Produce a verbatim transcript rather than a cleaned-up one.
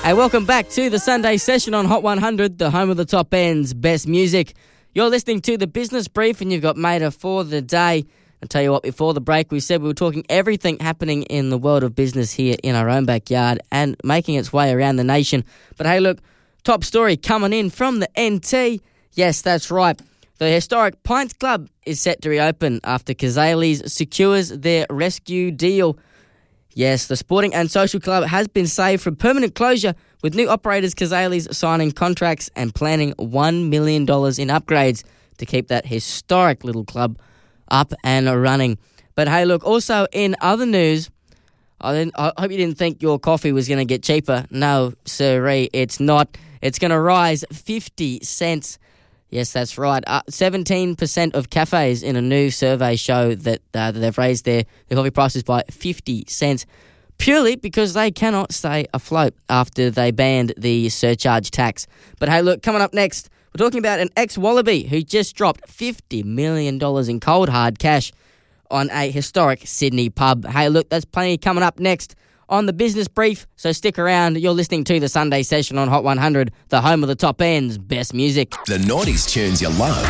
Hey, welcome back to the Sunday session on Hot one hundred, the home of the top end's best music. You're listening to the Business Brief and you've got Mater for the day. I'll tell you what, before the break we said we were talking everything happening in the world of business here in our own backyard and making its way around the nation. But hey, look, top story coming in from the N T. Yes, that's right. The historic Pints Club is set to reopen after Cazaly's secures their rescue deal. Yes, the Sporting and Social Club has been saved from permanent closure, with new operators Cazaly's signing contracts and planning one million dollars in upgrades to keep that historic little club up and running. But hey, look, also in other news, I, didn't, I hope you didn't think your coffee was going to get cheaper. No, sirree, it's not. It's going to rise fifty cents. Yes, that's right. Uh, seventeen percent of cafes in a new survey show that, uh, that they've raised their, their coffee prices by fifty cents, purely because they cannot stay afloat after they banned the surcharge tax. But hey, look, coming up next, we're talking about an ex-Wallaby who just dropped fifty million dollars in cold hard cash on a historic Sydney pub. Hey, look, there's plenty coming up next on the Business Brief, so stick around. You're listening to the Sunday session on Hot one hundred, the home of the top end's best music. The nineties tunes you love.